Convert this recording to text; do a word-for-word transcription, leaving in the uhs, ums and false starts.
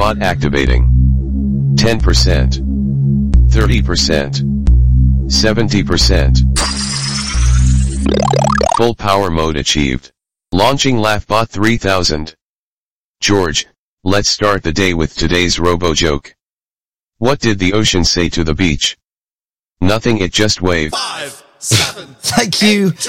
LaughBot activating. ten percent. thirty percent. seventy percent. Full power mode achieved. Launching LaughBot three thousand. George, let's start the day with today's robo joke. What did the ocean say to the beach? Nothing, it just waved. Five, seven, Thank you. Eight,